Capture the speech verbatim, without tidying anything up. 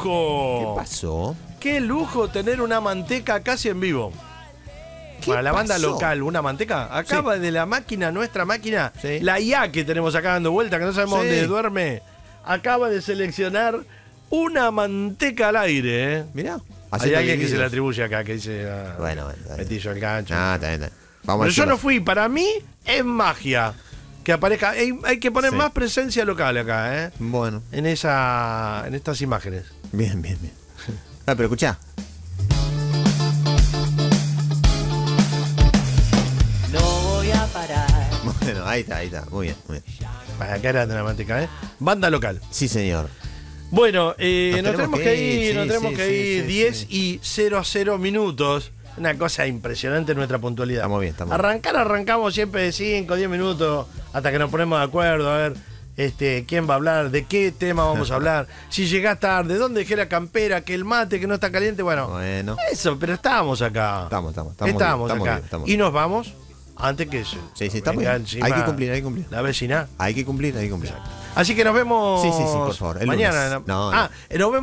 lujo! ¿Qué pasó? ¡Qué lujo tener una manteca casi en vivo! Para la banda pasó? local, una manteca. Acaba Sí. de la máquina, nuestra máquina, Sí. la I A que tenemos acá dando vuelta, que no sabemos Sí. dónde duerme, acaba de seleccionar una manteca al aire. ¿eh? Mirá. Hay haciendo alguien que se le videos. atribuye acá, que dice, ah, Bueno, bueno. está bien. metillo el gancho. Ah, está bien, está bien. Vamos Pero a yo decirlo. no fui, para mí es magia que aparezca. Hay, hay que poner Sí. más presencia local acá, ¿eh? Bueno, En esa, en estas imágenes. bien, bien, bien. Ah, pero escuchá. No voy a parar. Bueno, ahí está, ahí está. Muy bien, muy bien. Para acá era de la manteca, ¿eh? Banda local. Sí, señor. Bueno, eh, Nos nos, tenemos tenemos que que ir, ir, sí, nos tenemos sí, que sí, ir. sí, diez sí. y cero cero minutos. Una cosa impresionante nuestra puntualidad. Estamos bien, estamos bien. Arrancar, arrancamos siempre de cinco, diez minutos hasta que nos ponemos de acuerdo a ver este, quién va a hablar, de qué tema vamos a hablar. Si llegás tarde, dónde dejé la campera, que el mate, que no está caliente. Bueno, Bueno. eso, pero estábamos acá. Estamos, estamos, estamos Estamos bien, estamos acá. bien, estamos y bien. nos vamos antes que se Sí, sí, estamos venga bien. encima Hay que cumplir, hay que cumplir. la vecina. Hay que cumplir, hay que cumplir. Así que nos vemos Sí, sí, sí, por favor, el mañana. lunes. No, ah, nos vemos.